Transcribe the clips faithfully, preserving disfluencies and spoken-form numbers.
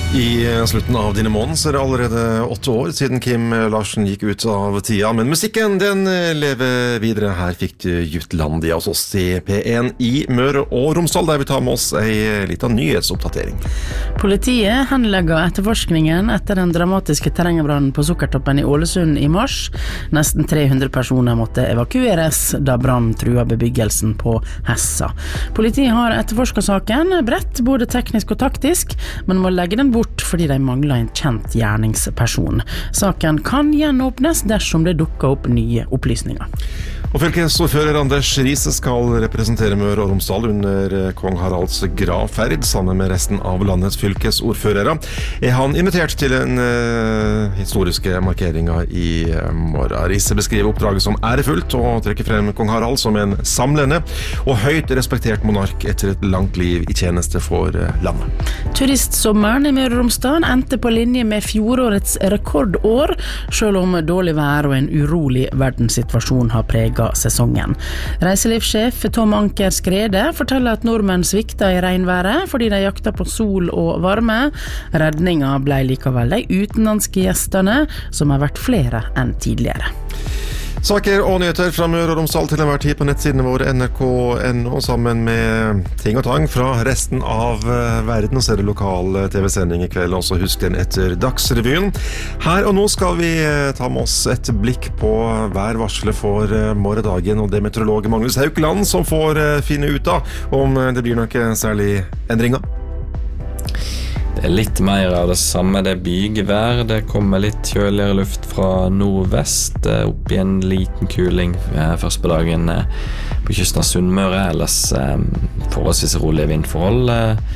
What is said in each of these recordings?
I slutten av denne måneden så er det allerede åtte år siden Kim Larsen gikk ut av tida, men musikken den lever videre. Her fikk du Jutlandia hos oss i P en i Møre og Romsdal, der vi tar med oss en liten nyhetsoppdatering. Politiet henlegger etterforskningen etter den dramatiske terrengbrannen på Sukkertoppen i Ålesund i mars. Nesten tre hundre personer måtte evakueres da brannen truet bebyggelsen på Hessa. Politiet har etterforsket saken bredt, både teknisk og taktisk, men må legge den bort fordi de mangler en kjent gjerningsperson. Saken kan gjenåpnes dersom det dukker opp nye opplysninger. Og fylkesordfører Anders Riise skal representere Møre og Romsdal under Kong Haralds gravferd sammen med resten av landets fylkesordførere. Er han invitert til en uh, historiske markeringer i uh, morgen? Riise beskriver oppdraget som ærefullt og trekker frem Kong Harald som en samlende og høyt respektert monark etter et langt liv i tjeneste for uh, landet. Turistsommeren i Møre og Romsdal endte på linje med fjorårets rekordår, selv om dårlig vær og en urolig verdenssituasjon har preget sesongen. Reiselivssjef Tom Anker Skrede forteller at nordmenn svikta i regnværet fordi de jakta på sol og varme. Redninga ble likevel de utenlandske gjestene, som har vært flere enn tidligere. Saker og nyheter fra Møre og Romsdal til enhver tid på nettsidene våre N R K punktum N O sammen med ting og tang fra resten av verden. Og så er det lokal T V-sending i kveld, også husk den etter Dagsrevyen. Her og nå skal vi ta med oss et blikk på værvarselet for morgendagen, og det er meteorolog Magnus Haukeland som får finne ut av om det blir noe særlig endringer. Det er litt mer av det samme, det er bygevær, det kommer litt kjøligere luft fra nordvest, opp i en liten kuling først på dagen på kysten av Sunnmøre, ellers forholdsvis rolige vindforhold.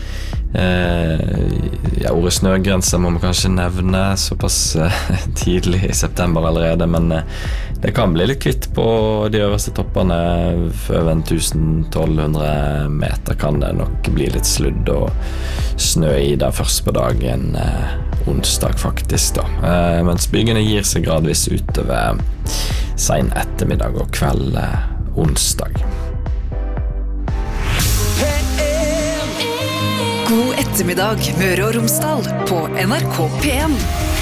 Ja, ordet snøgrense må man kanskje nevne såpass tidlig i september allerede, men det kan bli litt kvitt på de øverste toppene. Over tusen til tolv hundre meter kan det nok bli litt sludd og snø i da først på dagen eh, onsdag faktisk da. Eh, mens bygene gir seg gradvis utover sen ettermiddag og kveld eh, onsdag. God ettermiddag, Møre og Romsdal på N R K P en.